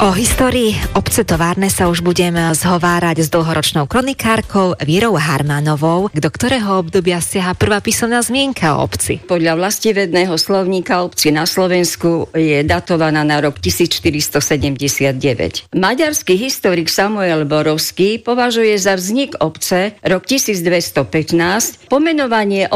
O histórii obce Továrne sa už budem zhovárať s dlhoročnou kronikárkou Vierou Harmanovou, do ktorého obdobia siaha prvá písomná zmienka o obci. Podľa vlastivedného slovníka obci na Slovensku je datovaná na rok 1479. Maďarský historik Samuel Borovský považuje za vznik obce rok 1215, pomenovanie